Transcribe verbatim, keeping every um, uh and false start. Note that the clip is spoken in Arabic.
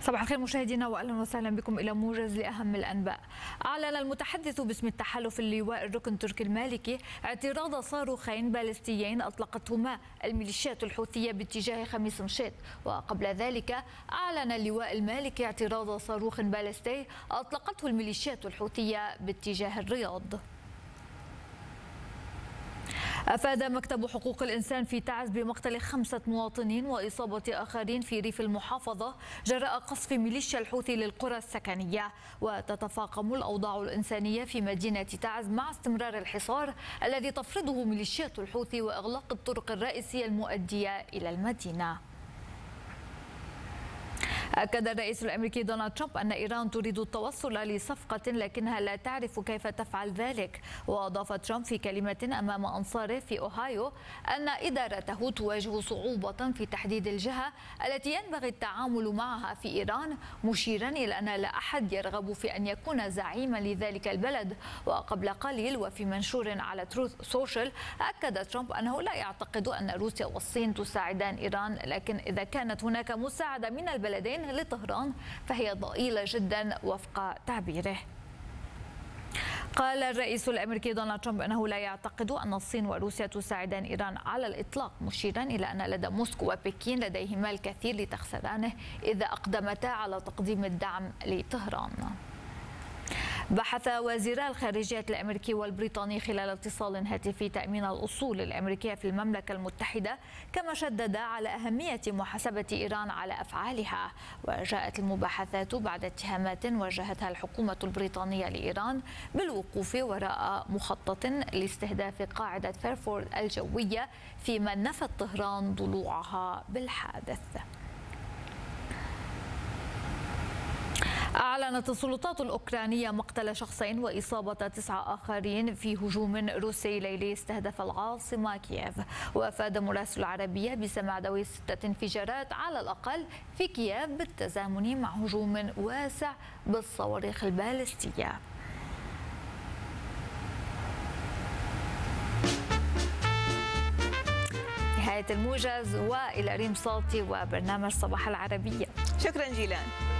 صباح الخير مشاهدينا واهلا وسهلا بكم الى موجز لاهم الانباء. اعلن المتحدث باسم التحالف اللواء الركن تركي المالكي اعتراض صاروخين باليستيين اطلقتهما الميليشيات الحوثيه باتجاه خميس مشيط، وقبل ذلك اعلن اللواء المالكي اعتراض صاروخ باليستي اطلقته الميليشيات الحوثيه باتجاه الرياض. أفاد مكتب حقوق الإنسان في تعز بمقتل خمسة مواطنين وإصابة آخرين في ريف المحافظة جراء قصف ميليشيا الحوثي للقرى السكنية، وتتفاقم الأوضاع الإنسانية في مدينة تعز مع استمرار الحصار الذي تفرضه ميليشيات الحوثي وإغلاق الطرق الرئيسية المؤدية إلى المدينة. أكد الرئيس الأمريكي دونالد ترامب أن إيران تريد التوصل لصفقة لكنها لا تعرف كيف تفعل ذلك، وأضاف ترامب في كلمة أمام أنصاره في أوهايو أن إدارته تواجه صعوبة في تحديد الجهة التي ينبغي التعامل معها في إيران، مشيرا إلى أن لا أحد يرغب في أن يكون زعيما لذلك البلد. وقبل قليل وفي منشور على تروث سوشيال أكد ترامب أنه لا يعتقد أن روسيا والصين تساعدان إيران، لكن إذا كانت هناك مساعدة من البلدين لطهران فهي ضئيلة جدا وفق تعبيره. قال الرئيس الأمريكي دونالد ترامب أنه لا يعتقد أن الصين وروسيا تساعدان إيران على الإطلاق، مشيرا إلى أن لدى موسكو وبكين لديهما الكثير لتخسرانه إذا أقدمتا على تقديم الدعم لطهران. بحث وزيرا الخارجية الأمريكي والبريطاني خلال اتصال هاتفي تأمين الأصول الأمريكية في المملكة المتحدة، كما شدد على أهمية محاسبة إيران على أفعالها. وجاءت المباحثات بعد اتهامات وجهتها الحكومة البريطانية لإيران بالوقوف وراء مخطط لاستهداف قاعدة فيرفورد الجوية، فيما نفت طهران ضلوعها بالحادث. أعلنت السلطات الأوكرانية مقتل شخصين وإصابة تسعة آخرين في هجوم روسي ليلي استهدف العاصمة كييف. وأفاد مراسل العربية بسماع دوي ستة انفجارات على الأقل في كييف بالتزامن مع هجوم واسع بالصواريخ البالستية. نهاية الموجز، وإلى ريم صوتي وبرنامج صباح العربية. شكرا جيلان.